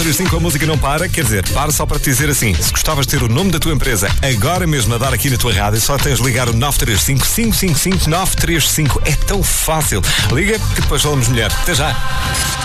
935 a música não para, quer dizer, para só para te dizer assim, se gostavas de ter o nome da tua empresa agora mesmo a dar aqui na tua rádio, só tens de ligar o 935 555 935. É tão fácil. Liga que depois falamos melhor. Até já.